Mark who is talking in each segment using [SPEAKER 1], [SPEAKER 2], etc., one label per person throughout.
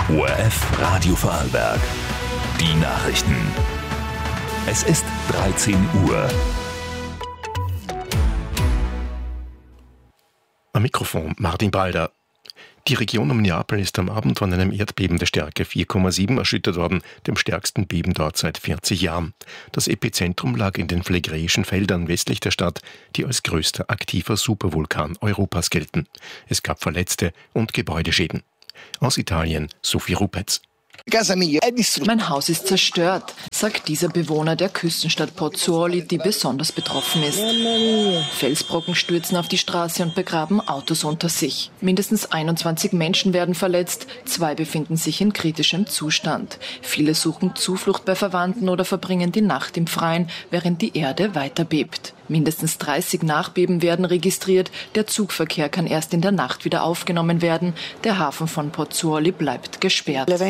[SPEAKER 1] ORF Radio Vorarlberg. Die Nachrichten. Es ist 13 Uhr.
[SPEAKER 2] Am Mikrofon Martin Balder. Die Region um Neapel ist am Abend von einem Erdbeben der Stärke 4,7 erschüttert worden, dem stärksten Beben dort seit 40 Jahren. Das Epizentrum lag in den Phlegräischen Feldern westlich der Stadt, die als größter aktiver Supervulkan Europas gelten. Es gab Verletzte und Gebäudeschäden. Aus Italien Sophie Rupetz.
[SPEAKER 3] Mein Haus ist zerstört, sagt dieser Bewohner der Küstenstadt Pozzuoli, die besonders betroffen ist. Felsbrocken stürzen auf die Straße und begraben Autos unter sich. Mindestens 21 Menschen werden verletzt, 2 befinden sich in kritischem Zustand. Viele suchen Zuflucht bei Verwandten oder verbringen die Nacht im Freien, während die Erde weiter bebt. Mindestens 30 Nachbeben werden registriert. Der Zugverkehr kann erst in der Nacht wieder aufgenommen werden. Der Hafen von Pozzuoli bleibt gesperrt. Das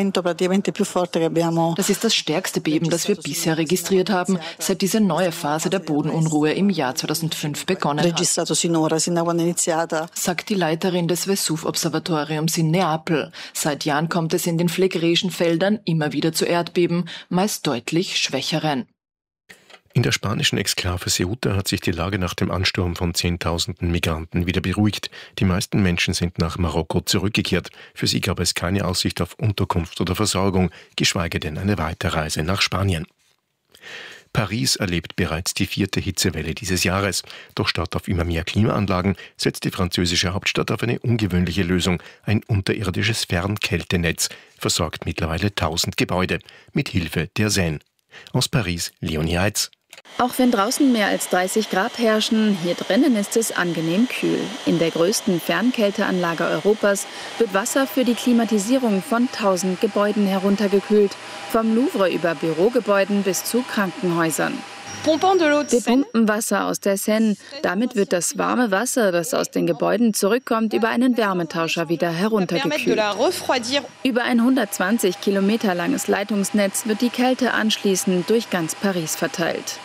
[SPEAKER 3] ist das stärkste Beben, das wir bisher registriert haben, seit diese neue Phase der Bodenunruhe im Jahr 2005 begonnen hat, sagt die Leiterin des Vesuv-Observatoriums in Neapel. Seit Jahren kommt es in den Phlegräischen Feldern immer wieder zu Erdbeben, meist deutlich schwächeren.
[SPEAKER 2] In der spanischen Exklave Ceuta hat sich die Lage nach dem Ansturm von Zehntausenden Migranten wieder beruhigt. Die meisten Menschen sind nach Marokko zurückgekehrt. Für sie gab es keine Aussicht auf Unterkunft oder Versorgung, geschweige denn eine Weiterreise nach Spanien. Paris erlebt bereits die 4. Hitzewelle dieses Jahres. Doch statt auf immer mehr Klimaanlagen setzt die französische Hauptstadt auf eine ungewöhnliche Lösung. Ein unterirdisches Fernkältenetz versorgt mittlerweile 1000 Gebäude mit Hilfe der Seine. Aus Paris, Leonie Heitz.
[SPEAKER 4] Auch wenn draußen mehr als 30 Grad herrschen, hier drinnen ist es angenehm kühl. In der größten Fernkälteanlage Europas wird Wasser für die Klimatisierung von 1000 Gebäuden heruntergekühlt. Vom Louvre über Bürogebäuden bis zu Krankenhäusern. Wir pumpen Wasser aus der Seine. Damit wird das warme Wasser, das aus den Gebäuden zurückkommt, über einen Wärmetauscher wieder heruntergekühlt. Über ein 120 Kilometer langes Leitungsnetz wird die Kälte anschließend durch ganz Paris verteilt.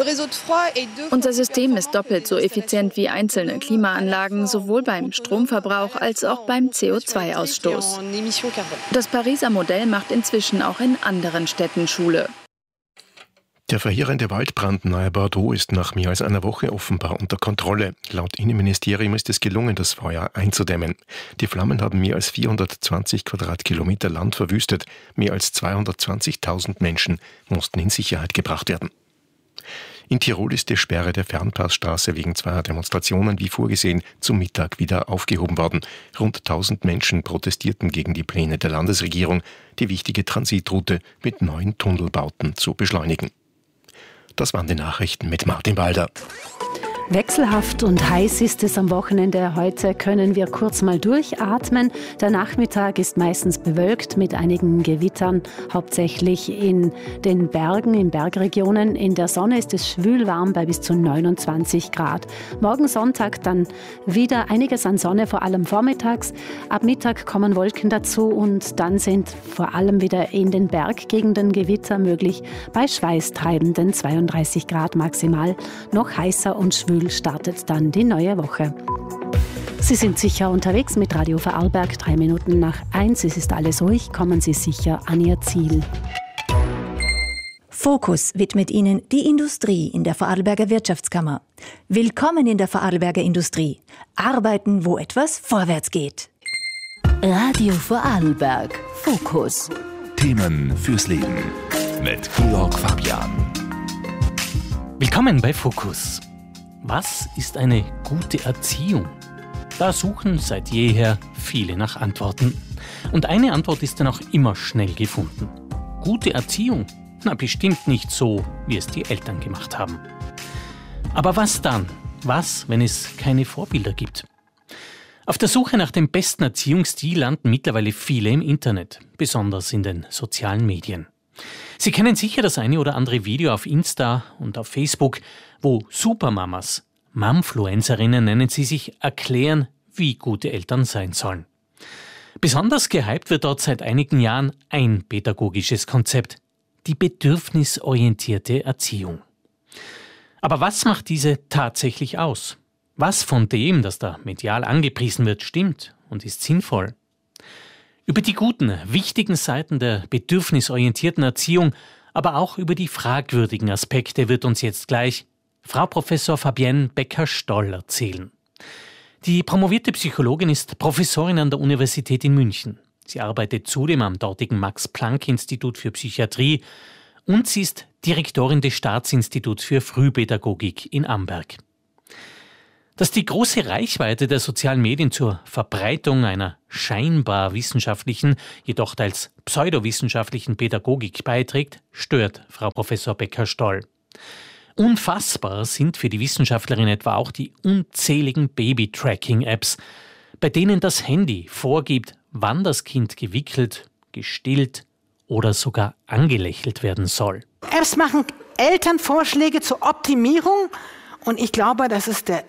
[SPEAKER 4] Unser System ist doppelt so effizient wie einzelne Klimaanlagen, sowohl beim Stromverbrauch als auch beim CO2-Ausstoß. Das Pariser Modell macht inzwischen auch in anderen Städten Schule.
[SPEAKER 2] Der verheerende Waldbrand nahe Bordeaux ist nach mehr als einer Woche offenbar unter Kontrolle. Laut Innenministerium ist es gelungen, das Feuer einzudämmen. Die Flammen haben mehr als 420 Quadratkilometer Land verwüstet. Mehr als 220.000 Menschen mussten in Sicherheit gebracht werden. In Tirol ist die Sperre der Fernpassstraße wegen 2 Demonstrationen wie vorgesehen zum Mittag wieder aufgehoben worden. Rund 1000 Menschen protestierten gegen die Pläne der Landesregierung, die wichtige Transitroute mit neuen Tunnelbauten zu beschleunigen. Das waren die Nachrichten mit Martin Balder.
[SPEAKER 5] Wechselhaft und heiß ist es am Wochenende. Heute können wir kurz mal durchatmen. Der Nachmittag ist meistens bewölkt mit einigen Gewittern, hauptsächlich in den Bergen, in Bergregionen. In der Sonne ist es schwülwarm bei bis zu 29 Grad. Morgen Sonntag dann wieder einiges an Sonne, vor allem vormittags. Ab Mittag kommen Wolken dazu und dann sind vor allem wieder in den Berggegenden Gewitter möglich. Bei schweißtreibenden 32 Grad maximal. Noch heißer und schwül startet dann die neue Woche. Sie sind sicher unterwegs mit Radio Vorarlberg. 3 Minuten nach 1. Es ist alles ruhig. Kommen Sie sicher an Ihr Ziel.
[SPEAKER 6] Fokus widmet Ihnen die Industrie in der Vorarlberger Wirtschaftskammer. Willkommen in der Vorarlberger Industrie. Arbeiten, wo etwas vorwärts geht.
[SPEAKER 7] Radio Vorarlberg. Fokus.
[SPEAKER 1] Themen fürs Leben mit Georg Fabian.
[SPEAKER 8] Willkommen bei Fokus. Was ist eine gute Erziehung? Da suchen seit jeher viele nach Antworten. Und eine Antwort ist dann auch immer schnell gefunden. Gute Erziehung? Na, bestimmt nicht so, wie es die Eltern gemacht haben. Aber was dann? Was, wenn es keine Vorbilder gibt? Auf der Suche nach dem besten Erziehungsstil landen mittlerweile viele im Internet, besonders in den sozialen Medien. Sie kennen sicher das eine oder andere Video auf Insta und auf Facebook, wo Supermamas, Mamfluencerinnen nennen sie sich, erklären, wie gute Eltern sein sollen. Besonders gehypt wird dort seit einigen Jahren ein pädagogisches Konzept, die bedürfnisorientierte Erziehung. Aber was macht diese tatsächlich aus? Was von dem, das da medial angepriesen wird, stimmt und ist sinnvoll? Über die guten, wichtigen Seiten der bedürfnisorientierten Erziehung, aber auch über die fragwürdigen Aspekte wird uns jetzt gleich Frau Professor Fabienne Becker-Stoll erzählen. Die promovierte Psychologin ist Professorin an der Universität in München. Sie arbeitet zudem am dortigen Max-Planck-Institut für Psychiatrie und sie ist Direktorin des Staatsinstituts für Frühpädagogik in Amberg. Dass die große Reichweite der sozialen Medien zur Verbreitung einer scheinbar wissenschaftlichen, jedoch teils pseudowissenschaftlichen Pädagogik beiträgt, stört Frau Professor Becker-Stoll. Unfassbar sind für die Wissenschaftlerin etwa auch die unzähligen Baby-Tracking-Apps, bei denen das Handy vorgibt, wann das Kind gewickelt, gestillt oder sogar angelächelt werden soll.
[SPEAKER 9] Apps machen Elternvorschläge zur Optimierung und ich glaube, das ist der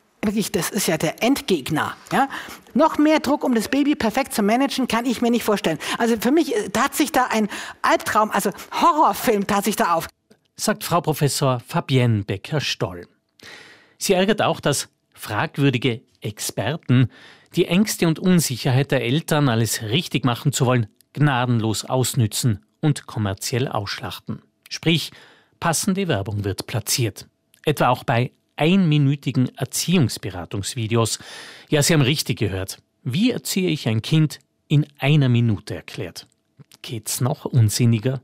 [SPEAKER 9] Endgegner. Ja? Noch mehr Druck, um das Baby perfekt zu managen, kann ich mir nicht vorstellen. Also für mich tat sich da ein Albtraum, also Horrorfilm tat sich da auf.
[SPEAKER 8] Sagt Frau Professor Fabienne Becker-Stoll. Sie ärgert auch, dass fragwürdige Experten die Ängste und Unsicherheit der Eltern, alles richtig machen zu wollen, gnadenlos ausnützen und kommerziell ausschlachten. Sprich, passende Werbung wird platziert. Etwa auch bei einminütigen Erziehungsberatungsvideos. Ja, Sie haben richtig gehört. Wie erziehe ich ein Kind in 1 Minute erklärt? Geht's noch unsinniger?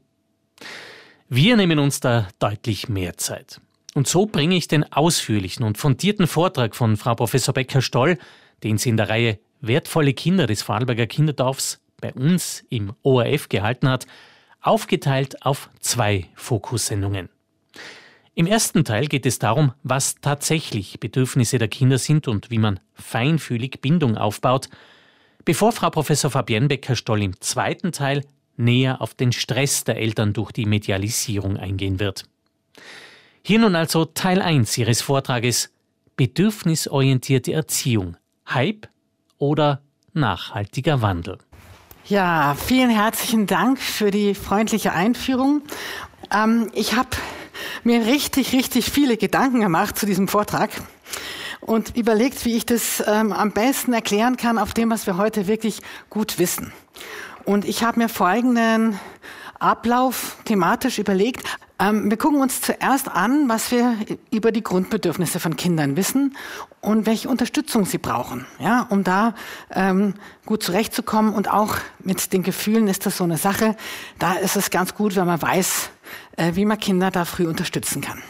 [SPEAKER 8] Wir nehmen uns da deutlich mehr Zeit. Und so bringe ich den ausführlichen und fundierten Vortrag von Frau Professor Becker-Stoll, den sie in der Reihe Wertvolle Kinder des Vorarlberger Kinderdorfs bei uns im ORF gehalten hat, aufgeteilt auf 2 Fokussendungen. Im ersten Teil geht es darum, was tatsächlich Bedürfnisse der Kinder sind und wie man feinfühlig Bindung aufbaut, bevor Frau Professor Fabienne Becker-Stoll im zweiten Teil näher auf den Stress der Eltern durch die Medialisierung eingehen wird. Hier nun also Teil 1 ihres Vortrages: Bedürfnisorientierte Erziehung, Hype oder nachhaltiger Wandel.
[SPEAKER 9] Ja, vielen herzlichen Dank für die freundliche Einführung. Ich habe mir richtig viele Gedanken gemacht zu diesem Vortrag und überlegt, wie ich das am besten erklären kann auf dem, was wir heute wirklich gut wissen. Und ich habe mir folgenden Ablauf thematisch überlegt. Wir gucken uns zuerst an, was wir über die Grundbedürfnisse von Kindern wissen und welche Unterstützung sie brauchen, ja, um da gut zurechtzukommen. Und auch mit den Gefühlen ist das so eine Sache. Da ist es ganz gut, wenn man weiß, wie man Kinder da früh unterstützen kann.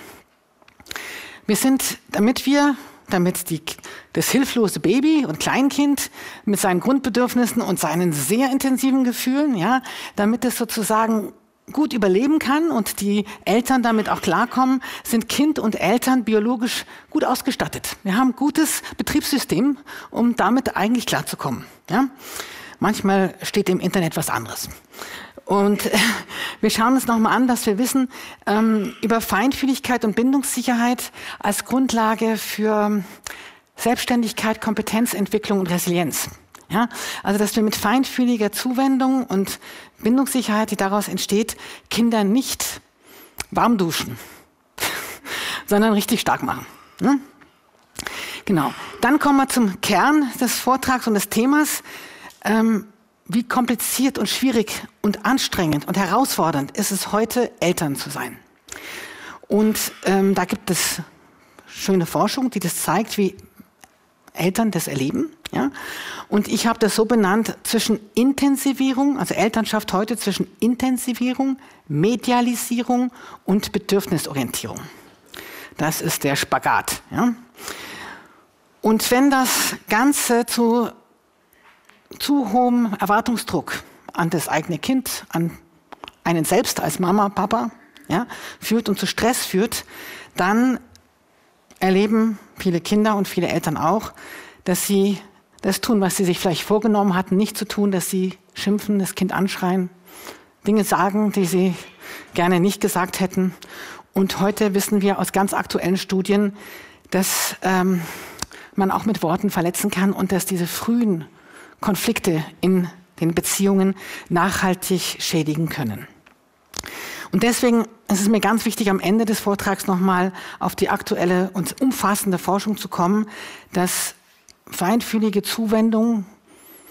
[SPEAKER 9] Damit das hilflose Baby und Kleinkind mit seinen Grundbedürfnissen und seinen sehr intensiven Gefühlen, ja, damit es sozusagen gut überleben kann und die Eltern damit auch klarkommen, sind Kind und Eltern biologisch gut ausgestattet. Wir haben ein gutes Betriebssystem, um damit eigentlich klarzukommen. Ja? Manchmal steht im Internet was anderes. Und wir schauen uns nochmal an, dass wir wissen über Feinfühligkeit und Bindungssicherheit als Grundlage für Selbstständigkeit, Kompetenzentwicklung und Resilienz. Ja, also dass wir mit feinfühliger Zuwendung und Bindungssicherheit, die daraus entsteht, Kinder nicht warm duschen, sondern richtig stark machen. Ne? Genau. Dann kommen wir zum Kern des Vortrags und des Themas. Wie kompliziert und schwierig und anstrengend und herausfordernd ist es heute, Eltern zu sein. Und da gibt es schöne Forschung, die das zeigt, wie Eltern das erleben. Ja? Und ich habe das so benannt, zwischen Intensivierung, also Elternschaft heute zwischen Intensivierung, Medialisierung und Bedürfnisorientierung. Das ist der Spagat. Ja? Und wenn das Ganze zu hohem Erwartungsdruck an das eigene Kind, an einen selbst als Mama, Papa, ja, führt und zu Stress führt, dann erleben viele Kinder und viele Eltern auch, dass sie das tun, was sie sich vielleicht vorgenommen hatten, nicht zu tun, dass sie schimpfen, das Kind anschreien, Dinge sagen, die sie gerne nicht gesagt hätten. Und heute wissen wir aus ganz aktuellen Studien, dass man auch mit Worten verletzen kann und dass diese frühen Konflikte in den Beziehungen nachhaltig schädigen können. Und deswegen ist es mir ganz wichtig, am Ende des Vortrags nochmal auf die aktuelle und umfassende Forschung zu kommen, dass feinfühlige Zuwendung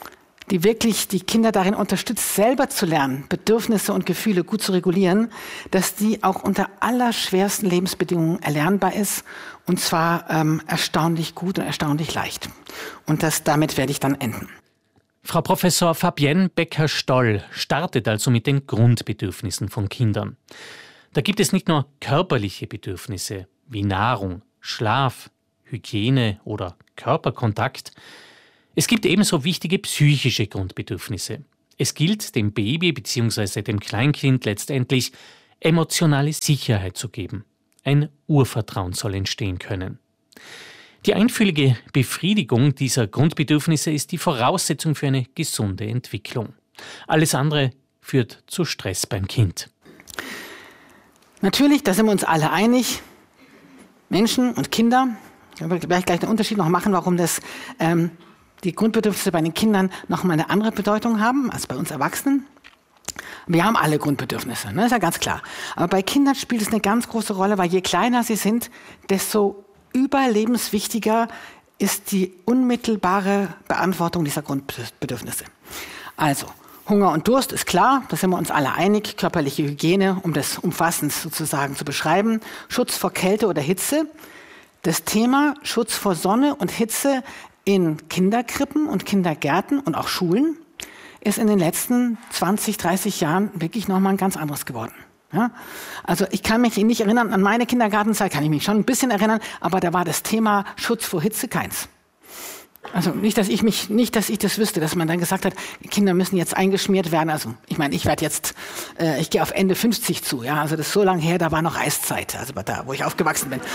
[SPEAKER 9] die wirklich die Kinder darin unterstützt, selber zu lernen, Bedürfnisse und Gefühle gut zu regulieren, dass die auch unter allerschwersten Lebensbedingungen erlernbar ist, und zwar erstaunlich gut und erstaunlich leicht. Und damit werde ich dann enden.
[SPEAKER 8] Frau Professor Fabienne Becker-Stoll startet also mit den Grundbedürfnissen von Kindern. Da gibt es nicht nur körperliche Bedürfnisse wie Nahrung, Schlaf, Hygiene oder Körperkontakt. Es gibt ebenso wichtige psychische Grundbedürfnisse. Es gilt, dem Baby bzw. dem Kleinkind letztendlich emotionale Sicherheit zu geben. Ein Urvertrauen soll entstehen können. Die einfühlige Befriedigung dieser Grundbedürfnisse ist die Voraussetzung für eine gesunde Entwicklung. Alles andere führt zu Stress beim Kind.
[SPEAKER 9] Natürlich, da sind wir uns alle einig, Menschen und Kinder, ich werde gleich einen Unterschied noch machen, warum die Grundbedürfnisse bei den Kindern nochmal eine andere Bedeutung haben als bei uns Erwachsenen. Wir haben alle Grundbedürfnisse, ne? Ist ja ganz klar. Aber bei Kindern spielt es eine ganz große Rolle, weil je kleiner sie sind, desto überlebenswichtiger ist die unmittelbare Beantwortung dieser Grundbedürfnisse. Also, Hunger und Durst ist klar, da sind wir uns alle einig. Körperliche Hygiene, um das umfassend sozusagen zu beschreiben. Schutz vor Kälte oder Hitze. Das Thema Schutz vor Sonne und Hitze in Kinderkrippen und Kindergärten und auch Schulen ist in den letzten 20, 30 Jahren wirklich nochmal ein ganz anderes geworden. Ja? Also ich kann mich nicht erinnern, an meine Kindergartenzeit kann ich mich schon ein bisschen erinnern, aber da war das Thema Schutz vor Hitze keins. Also nicht, dass ich das wüsste, dass man dann gesagt hat, Kinder müssen jetzt eingeschmiert werden. Also ich meine, ich gehe auf Ende 50 zu. Ja, also das ist so lange her, da war noch Eiszeit, also da, wo ich aufgewachsen bin.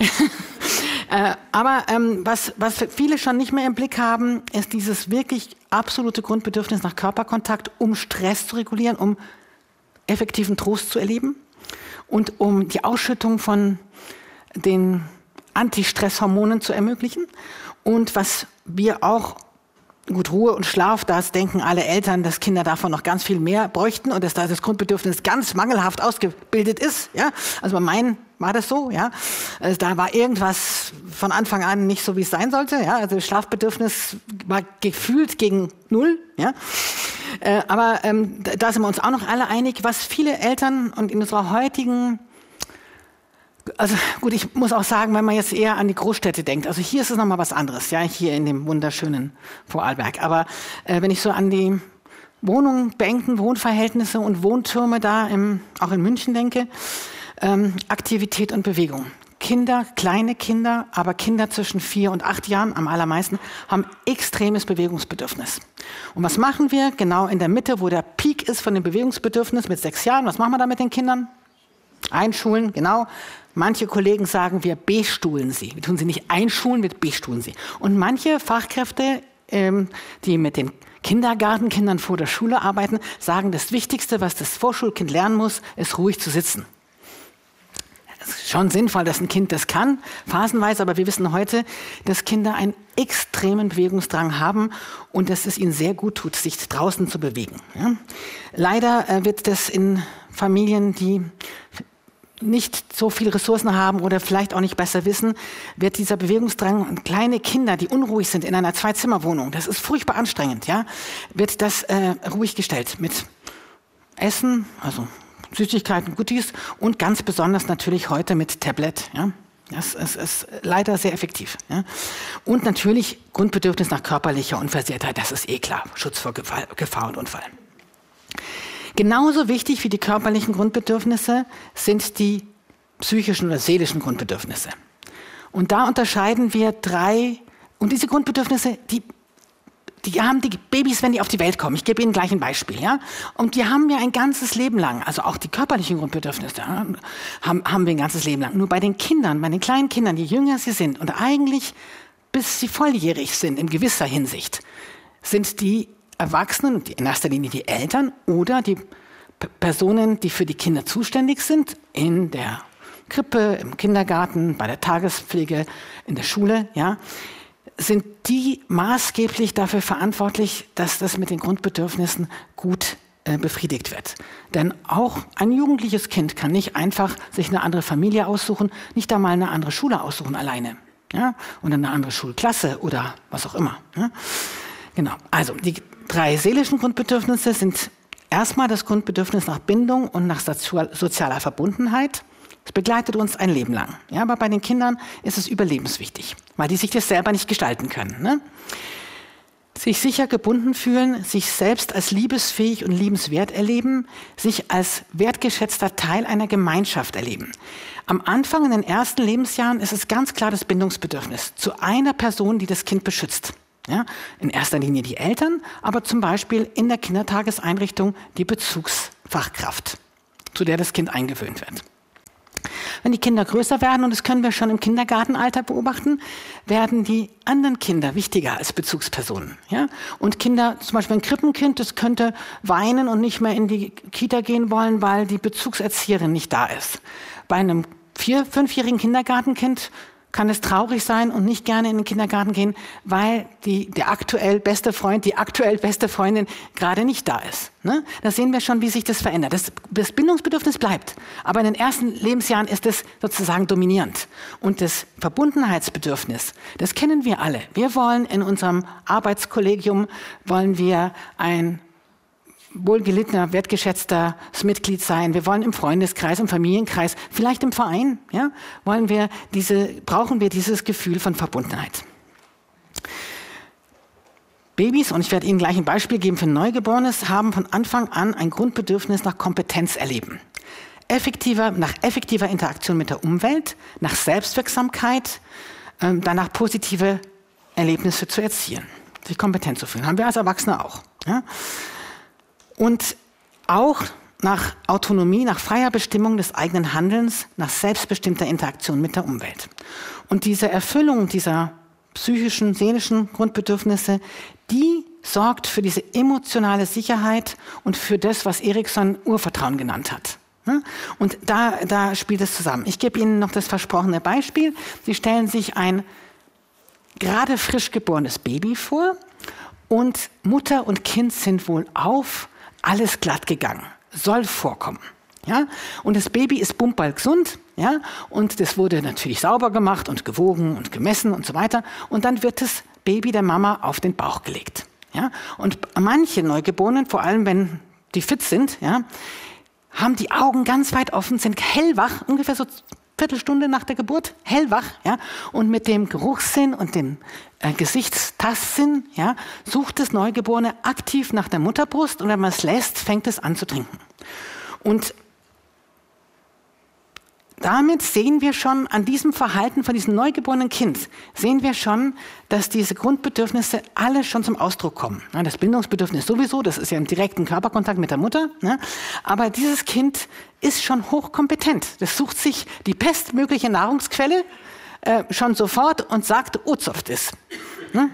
[SPEAKER 9] Aber was viele schon nicht mehr im Blick haben, ist dieses wirklich absolute Grundbedürfnis nach Körperkontakt, um Stress zu regulieren, um effektiven Trost zu erleben und um die Ausschüttung von den Antistresshormonen zu ermöglichen. Und was wir auch, gut, Ruhe und Schlaf, da denken alle Eltern, dass Kinder davon noch ganz viel mehr bräuchten und dass da das Grundbedürfnis ganz mangelhaft ausgebildet ist. Ja? Also bei meinen war das so. Ja? Also da war irgendwas von Anfang an nicht so, wie es sein sollte. Ja? Also das Schlafbedürfnis war gefühlt gegen 0. Ja? Aber da sind wir uns auch noch alle einig, was viele Eltern und in unserer heutigen, also gut, ich muss auch sagen, wenn man jetzt eher an die Großstädte denkt, also hier ist es nochmal was anderes, ja, hier in dem wunderschönen Vorarlberg. Aber wenn ich so an die Wohnungen, Bänken, Wohnverhältnisse und Wohntürme da auch in München denke, Aktivität und Bewegung. Kinder, kleine Kinder, aber Kinder zwischen 4 und 8 Jahren am allermeisten, haben extremes Bewegungsbedürfnis. Und was machen wir? Genau in der Mitte, wo der Peak ist von dem Bewegungsbedürfnis mit 6 Jahren, was machen wir da mit den Kindern? Einschulen, genau. Manche Kollegen sagen, wir bestuhlen sie. Wir tun sie nicht einschulen, wir bestuhlen sie. Und manche Fachkräfte, die mit den Kindergartenkindern vor der Schule arbeiten, sagen, das Wichtigste, was das Vorschulkind lernen muss, ist ruhig zu sitzen. Es ist schon sinnvoll, dass ein Kind das kann, phasenweise, aber wir wissen heute, dass Kinder einen extremen Bewegungsdrang haben und dass es ihnen sehr gut tut, sich draußen zu bewegen. Ja? Leider wird das in Familien, die nicht so viele Ressourcen haben oder vielleicht auch nicht besser wissen, wird dieser Bewegungsdrang und kleine Kinder, die unruhig sind in einer 2-Zimmer-Wohnung, das ist furchtbar anstrengend, ja, wird das ruhig gestellt mit Essen, also Süßigkeiten, Goodies und ganz besonders natürlich heute mit Tablet, ja. Das ist leider sehr effektiv. Ja. Und natürlich Grundbedürfnis nach körperlicher Unversehrtheit, das ist eh klar, Schutz vor Gefahr und Unfall. Genauso wichtig wie die körperlichen Grundbedürfnisse sind die psychischen oder seelischen Grundbedürfnisse. Und da unterscheiden wir 3, und diese Grundbedürfnisse, die haben die Babys, wenn die auf die Welt kommen. Ich gebe Ihnen gleich ein Beispiel. Ja? Und die haben wir ein ganzes Leben lang, also auch die körperlichen Grundbedürfnisse ja, haben wir ein ganzes Leben lang. Nur bei den Kindern, bei den kleinen Kindern, je jünger sie sind und eigentlich bis sie volljährig sind in gewisser Hinsicht, sind die Erwachsenen, in erster Linie die Eltern oder die Personen, die für die Kinder zuständig sind, in der Krippe, im Kindergarten, bei der Tagespflege, in der Schule, ja, sind die maßgeblich dafür verantwortlich, dass das mit den Grundbedürfnissen gut befriedigt wird. Denn auch ein jugendliches Kind kann nicht einfach sich eine andere Familie aussuchen, nicht einmal eine andere Schule aussuchen alleine, ja, und eine andere Schulklasse oder was auch immer. Ja. Genau, also 3 seelischen Grundbedürfnisse sind erstmal das Grundbedürfnis nach Bindung und nach sozialer Verbundenheit. Es begleitet uns ein Leben lang. Ja, aber bei den Kindern ist es überlebenswichtig, weil die sich das selber nicht gestalten können. Ne? Sich sicher gebunden fühlen, sich selbst als liebesfähig und liebenswert erleben, sich als wertgeschätzter Teil einer Gemeinschaft erleben. Am Anfang, in den ersten Lebensjahren, ist es ganz klar das Bindungsbedürfnis zu einer Person, die das Kind beschützt. Ja? In erster Linie die Eltern, aber zum Beispiel in der Kindertageseinrichtung die Bezugsfachkraft, zu der das Kind eingewöhnt wird. Wenn die Kinder größer werden, und das können wir schon im Kindergartenalter beobachten, werden die anderen Kinder wichtiger als Bezugspersonen. Ja? Und Kinder, zum Beispiel ein Krippenkind, das könnte weinen und nicht mehr in die Kita gehen wollen, weil die Bezugserzieherin nicht da ist. Bei einem 4-, 5-jährigen Kindergartenkind kann es traurig sein und nicht gerne in den Kindergarten gehen, weil der aktuell beste Freund, die aktuell beste Freundin gerade nicht da ist. Ne? Da sehen wir schon, wie sich das verändert. Das Bindungsbedürfnis bleibt, aber in den ersten Lebensjahren ist es sozusagen dominierend. Und das Verbundenheitsbedürfnis, das kennen wir alle. Wir wollen in unserem Arbeitskollegium, ein wohlgelittener, wertgeschätztes Mitglied sein. Wir wollen im Freundeskreis, im Familienkreis, vielleicht im Verein, ja, brauchen wir dieses Gefühl von Verbundenheit. Babys, und ich werde Ihnen gleich ein Beispiel geben für Neugeborenes, haben von Anfang an ein Grundbedürfnis nach Kompetenz erleben. Nach effektiver Interaktion mit der Umwelt, nach Selbstwirksamkeit, danach positive Erlebnisse zu erzielen, sich kompetent zu fühlen. Haben wir als Erwachsene auch. Ja? Und auch nach Autonomie, nach freier Bestimmung des eigenen Handelns, nach selbstbestimmter Interaktion mit der Umwelt. Und diese Erfüllung dieser psychischen, seelischen Grundbedürfnisse, die sorgt für diese emotionale Sicherheit und für das, was Erikson Urvertrauen genannt hat. Und da spielt es zusammen. Ich gebe Ihnen noch das versprochene Beispiel. Sie stellen sich ein gerade frisch geborenes Baby vor und Mutter und Kind sind wohlauf, alles glatt gegangen, soll vorkommen. Ja? Und das Baby ist bummbar gesund, ja? Und das wurde natürlich sauber gemacht und gewogen und gemessen und so weiter. Und dann wird das Baby der Mama auf den Bauch gelegt. Ja? Und manche Neugeborenen, vor allem wenn die fit sind, ja, haben die Augen ganz weit offen, sind hellwach, ungefähr so Viertelstunde nach der Geburt, hellwach, ja, und mit dem Geruchssinn und dem Gesichtstastsinn, ja, sucht das Neugeborene aktiv nach der Mutterbrust und wenn man es lässt, fängt es an zu trinken. Und damit sehen wir schon an diesem Verhalten von diesem neugeborenen Kind, sehen wir schon, dass diese Grundbedürfnisse alle schon zum Ausdruck kommen. Ja, das Bindungsbedürfnis sowieso, das ist ja im direkten Körperkontakt mit der Mutter. Ne? Aber dieses Kind ist schon hochkompetent. Das sucht sich die bestmögliche Nahrungsquelle schon sofort und sagt, Uzucht ist. Ne?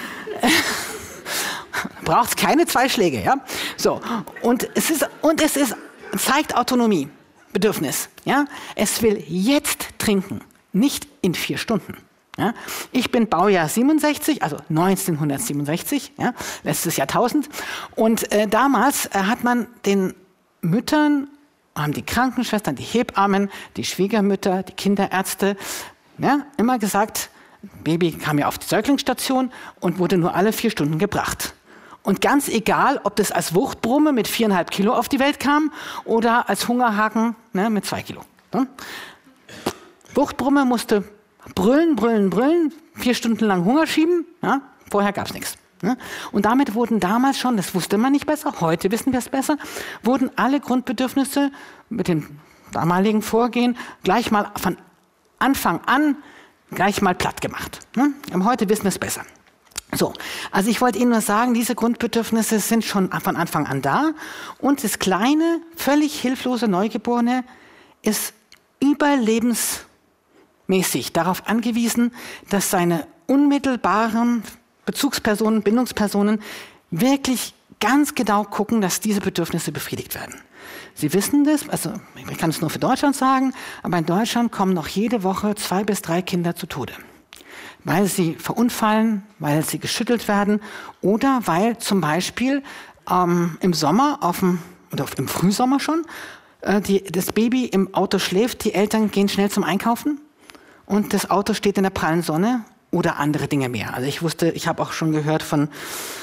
[SPEAKER 9] Braucht keine 2 Schläge. Ja? So. Und es zeigt Autonomie. Bedürfnis. Ja? Es will jetzt trinken, nicht in 4 Stunden. Ja? Ich bin Baujahr 67, also 1967, ja? Letztes Jahrtausend. Und damals hat man den Müttern, haben die Krankenschwestern, die Hebammen, die Schwiegermütter, die Kinderärzte, ja, immer gesagt, Baby kam ja auf die Säuglingsstation und wurde nur alle 4 Stunden gebracht. Und ganz egal, ob das als Wuchtbrumme mit 4,5 Kilo auf die Welt kam oder als Hungerhaken, ne, mit 2 Kilo. Ne? Wuchtbrumme musste brüllen, 4 Stunden lang Hunger schieben. Ja? Vorher gab es nichts. Ne? Und damit wurden damals schon, das wusste man nicht besser, heute wissen wir es besser, wurden alle Grundbedürfnisse mit dem damaligen Vorgehen gleich mal von Anfang an gleich mal platt gemacht. Ne? Aber heute wissen wir es besser. So, also ich wollte Ihnen nur sagen, diese Grundbedürfnisse sind schon von Anfang an da und das kleine, völlig hilflose Neugeborene ist überlebensmäßig darauf angewiesen, dass seine unmittelbaren Bezugspersonen, Bindungspersonen wirklich ganz genau gucken, dass diese Bedürfnisse befriedigt werden. Sie wissen das, also ich kann es nur für Deutschland sagen, aber in Deutschland kommen noch jede Woche 2 bis 3 Kinder zu Tode. Weil sie verunfallen, weil sie geschüttelt werden oder weil zum Beispiel im Sommer oder im Frühsommer schon das Baby im Auto schläft, die Eltern gehen schnell zum Einkaufen und das Auto steht in der prallen Sonne oder andere Dinge mehr. Also ich habe auch schon gehört von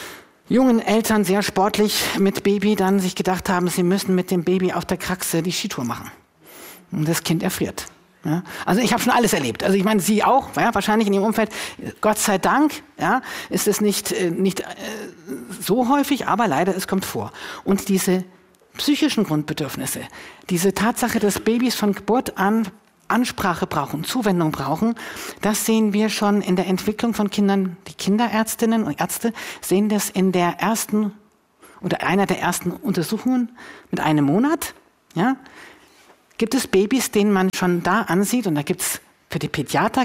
[SPEAKER 9] jungen Eltern sehr sportlich mit Baby dann sich gedacht haben, sie müssen mit dem Baby auf der Kraxe die Skitour machen. Und das Kind erfriert. Ja, also ich habe schon alles erlebt. Also ich meine, Sie auch, ja, wahrscheinlich in Ihrem Umfeld. Gott sei Dank, ja, ist es nicht so häufig, aber leider, es kommt vor. Und diese psychischen Grundbedürfnisse, diese Tatsache, dass Babys von Geburt an Ansprache brauchen, Zuwendung brauchen, das sehen wir schon in der Entwicklung von Kindern. Die Kinderärztinnen und Ärzte sehen das in der ersten oder einer der ersten Untersuchungen mit einem Monat. Ja, gibt es Babys, denen man schon da ansieht, und da gibt es für die Pädiater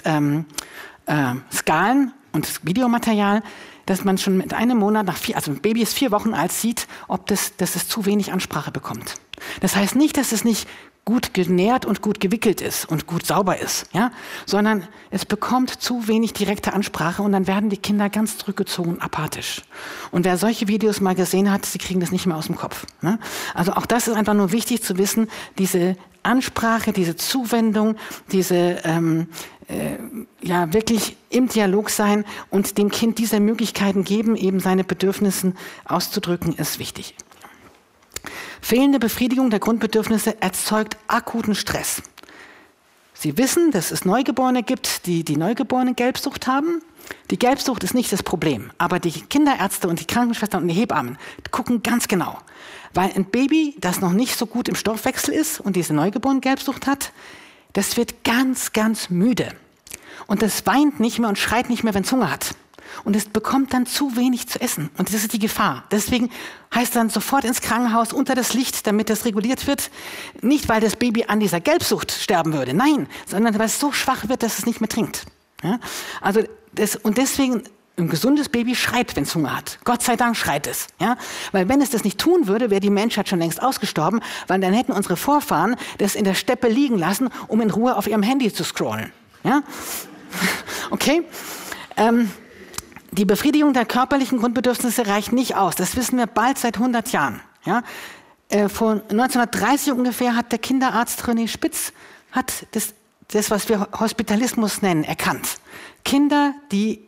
[SPEAKER 9] Skalen und Videomaterial, dass man schon mit einem Monat also ein Baby ist 4 Wochen alt, sieht, dass es zu wenig Ansprache bekommt. Das heißt nicht, dass es nicht gut genährt und gut gewickelt ist und gut sauber ist, ja, sondern es bekommt zu wenig direkte Ansprache und dann werden die Kinder ganz zurückgezogen und apathisch. Und wer solche Videos mal gesehen hat, sie kriegen das nicht mehr aus dem Kopf. Ne? Also auch das ist einfach nur wichtig zu wissen, diese Ansprache, diese Zuwendung, diese wirklich im Dialog sein und dem Kind diese Möglichkeiten geben, eben seine Bedürfnisse auszudrücken, ist wichtig. Fehlende Befriedigung der Grundbedürfnisse erzeugt akuten Stress. Sie wissen, dass es Neugeborene gibt, die Neugeborene Gelbsucht haben. Die Gelbsucht ist nicht das Problem, aber die Kinderärzte und die Krankenschwestern und die Hebammen gucken ganz genau. Weil ein Baby, das noch nicht so gut im Stoffwechsel ist und diese Neugeborene Gelbsucht hat, das wird ganz, ganz müde. Und das weint nicht mehr und schreit nicht mehr, wenn es Hunger hat. Und es bekommt dann zu wenig zu essen. Und das ist die Gefahr. Deswegen heißt dann sofort ins Krankenhaus unter das Licht, damit das reguliert wird. Nicht, weil das Baby an dieser Gelbsucht sterben würde. Nein, sondern weil es so schwach wird, dass es nicht mehr trinkt. Ja? Also und deswegen, ein gesundes Baby schreit, wenn es Hunger hat. Gott sei Dank schreit es. Ja? Weil wenn es das nicht tun würde, wäre die Menschheit schon längst ausgestorben, weil dann hätten unsere Vorfahren das in der Steppe liegen lassen, um in Ruhe auf ihrem Handy zu scrollen. Ja? Okay? Die Befriedigung der körperlichen Grundbedürfnisse reicht nicht aus. Das wissen wir bald seit 100 Jahren. Ja? Von 1930 ungefähr hat der Kinderarzt René Spitz hat das, was wir Hospitalismus nennen, erkannt. Kinder, die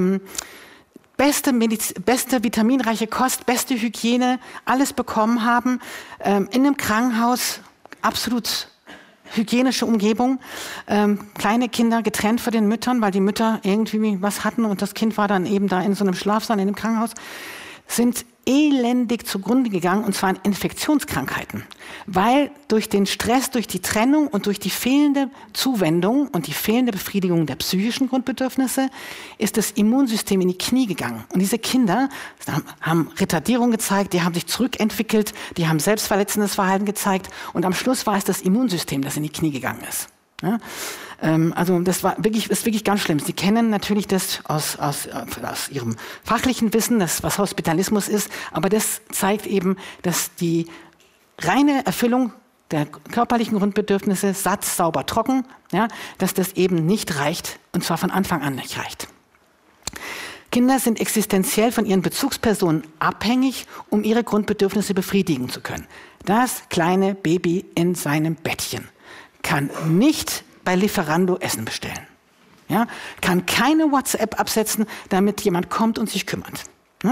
[SPEAKER 9] beste vitaminreiche Kost, beste Hygiene, alles bekommen haben, in einem Krankenhaus absolut hygienische Umgebung, kleine Kinder getrennt von den Müttern, weil die Mütter irgendwie was hatten und das Kind war dann eben da in so einem Schlafsaal in dem Krankenhaus, sind elendig zugrunde gegangen, und zwar an Infektionskrankheiten. Weil durch den Stress, durch die Trennung und durch die fehlende Zuwendung und die fehlende Befriedigung der psychischen Grundbedürfnisse ist das Immunsystem in die Knie gegangen. Und diese Kinder haben Retardierung gezeigt, die haben sich zurückentwickelt, die haben selbstverletzendes Verhalten gezeigt, und am Schluss war es das Immunsystem, das in die Knie gegangen ist. Ja? Also das ist wirklich ganz schlimm. Sie kennen natürlich das aus Ihrem fachlichen Wissen, das, was Hospitalismus ist, aber das zeigt eben, dass die reine Erfüllung der körperlichen Grundbedürfnisse, satt, sauber, trocken, ja, dass das eben nicht reicht, und zwar von Anfang an nicht reicht. Kinder sind existenziell von ihren Bezugspersonen abhängig, um ihre Grundbedürfnisse befriedigen zu können. Das kleine Baby in seinem Bettchen kann nicht bei Lieferando Essen bestellen. Ja? Kann keine WhatsApp absetzen, damit jemand kommt und sich kümmert. Ja?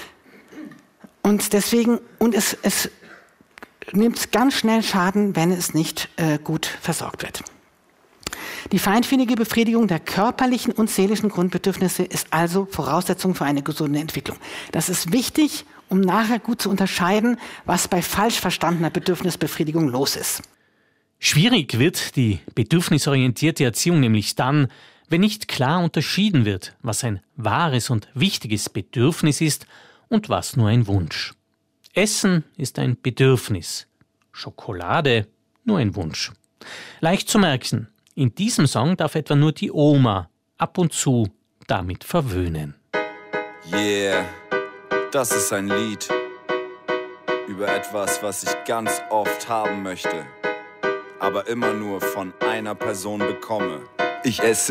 [SPEAKER 9] Und deswegen, es nimmt ganz schnell Schaden, wenn es nicht gut versorgt wird. Die feinfühlige Befriedigung der körperlichen und seelischen Grundbedürfnisse ist also Voraussetzung für eine gesunde Entwicklung. Das ist wichtig, um nachher gut zu unterscheiden, was bei falsch verstandener Bedürfnisbefriedigung los ist.
[SPEAKER 8] Schwierig wird die bedürfnisorientierte Erziehung nämlich dann, wenn nicht klar unterschieden wird, was ein wahres und wichtiges Bedürfnis ist und was nur ein Wunsch. Essen ist ein Bedürfnis, Schokolade nur ein Wunsch. Leicht zu merken, in diesem Song darf etwa nur die Oma ab und zu damit verwöhnen.
[SPEAKER 10] Yeah, das ist ein Lied über etwas, was ich ganz oft haben möchte, aber immer nur von einer Person bekomme. Ich esse